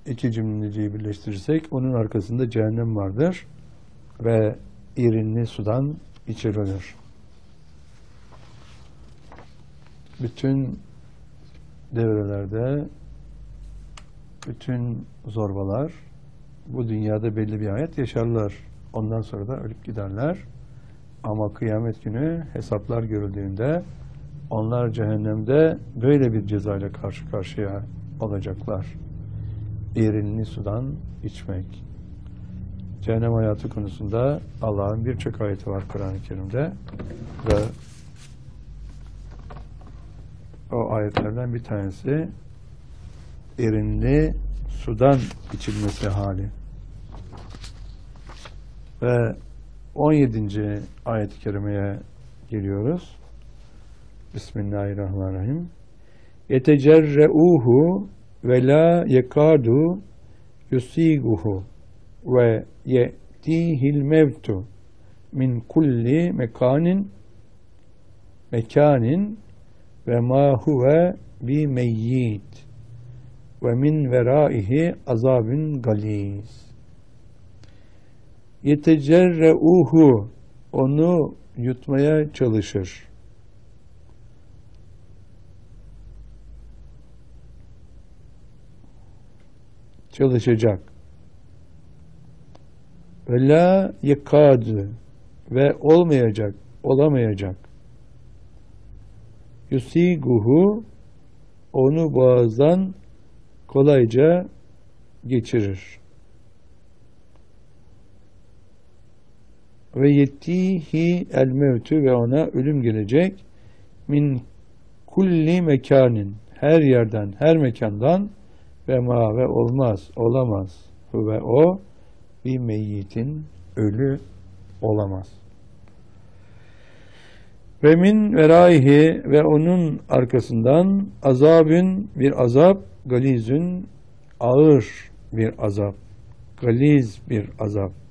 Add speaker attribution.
Speaker 1: iki cümleciyi birleştirirsek onun arkasında cehennem vardır ve irinli sudan içirilir. Bütün devrelerde bütün zorbalar bu dünyada belli bir hayat yaşarlar. Ondan sonra da ölüp giderler. Ama kıyamet günü hesaplar görüldüğünde onlar cehennemde böyle bir cezayla karşı karşıya olacaklar. İrinli sudan içmek. Cehennem hayatı konusunda Allah'ın birçok ayeti var Kur'an-ı Kerim'de ve o ayetlerden bir tanesi irinli sudan içilmesi hali. Ve 17. ayet-i kerimeye geliyoruz. Bismillahirrahmanirrahim. Yetecerre'uhu ve la yekadu yusiguhu ve ye'tihil mevtu min kulli mekanin ve ma huve bi meyyit ve min veraihi azabun galiz. Yetecerre'uhu, onu yutmaya çalışır. Çalışacak. Ve la yekadu, ve olmayacak, olamayacak. Yusiguhu, onu boğazdan kolayca geçirir. Ve yettihi el mevtü, ve ona ölüm gelecek. Min kulli mekanin, her yerden, her mekandan, ve ma, ve olmaz, olamaz. Ve o bir meyyitin, ölü olamaz. Ve min veraihi, ve onun arkasından azabün, bir azap, galizün, ağır bir azap, galiz bir azap.